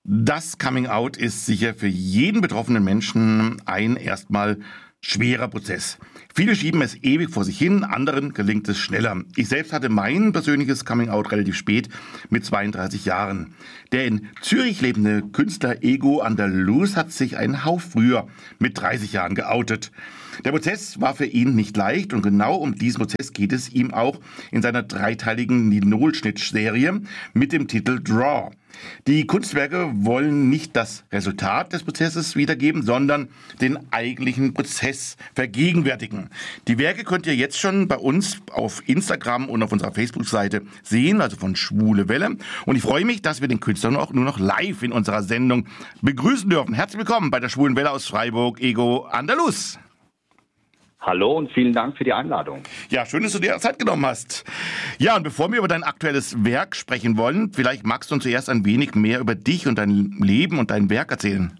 Das Coming Out ist sicher für jeden betroffenen Menschen ein erstmal schwerer Prozess. Viele schieben es ewig vor sich hin, anderen gelingt es schneller. Ich selbst hatte mein persönliches Coming Out relativ spät, mit 32 Jahren. Der in Zürich lebende Künstler Ego Andalus hat sich einen Hauch früher, mit 30 Jahren, geoutet. Der Prozess war für ihn nicht leicht und genau um diesen Prozess geht es ihm auch in seiner dreiteiligen Linolschnitt-Serie mit dem Titel Draw. Die Kunstwerke wollen nicht das Resultat des Prozesses wiedergeben, sondern den eigentlichen Prozess vergegenwärtigen. Die Werke könnt ihr jetzt schon bei uns auf Instagram und auf unserer Facebook-Seite sehen, also von Schwule Welle. Und ich freue mich, dass wir den Künstler auch nur noch live in unserer Sendung begrüßen dürfen. Herzlich willkommen bei der Schwulen Welle aus Freiburg, Ego Andalus. Hallo und vielen Dank für die Einladung. Ja, schön, dass du dir Zeit genommen hast. Ja, und bevor wir über dein aktuelles Werk sprechen wollen, vielleicht magst du uns zuerst ein wenig mehr über dich und dein Leben und dein Werk erzählen.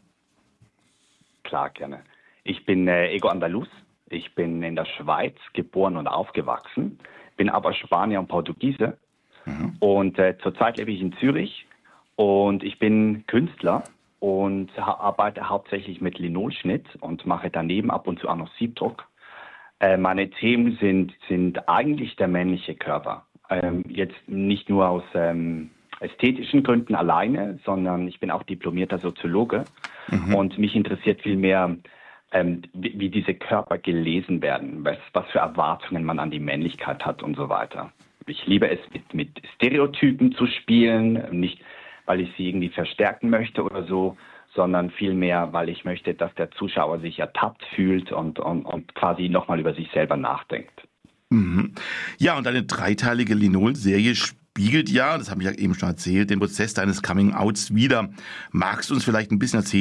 Klar, gerne. Ich bin Ego Andalus. Ich bin in der Schweiz geboren und aufgewachsen, bin aber Spanier und Portugiese. Und zurzeit lebe ich in Zürich und ich bin Künstler und arbeite hauptsächlich mit Linolschnitt und mache daneben ab und zu auch noch Siebdruck. Meine Themen sind eigentlich der männliche Körper. Jetzt nicht nur aus ästhetischen Gründen alleine, sondern ich bin auch diplomierter Soziologe und mich interessiert vielmehr, wie diese Körper gelesen werden, was für Erwartungen man an die Männlichkeit hat und so weiter. Ich liebe es, mit Stereotypen zu spielen, nicht weil ich sie irgendwie verstärken möchte oder so, sondern vielmehr, weil ich möchte, dass der Zuschauer sich ertappt fühlt und quasi nochmal über sich selber nachdenkt. Ja, und eine dreiteilige Linol-Serie spiegelt ja, das habe ich ja eben schon erzählt, den Prozess deines Coming-Outs wider. Magst du uns vielleicht ein bisschen erzählen,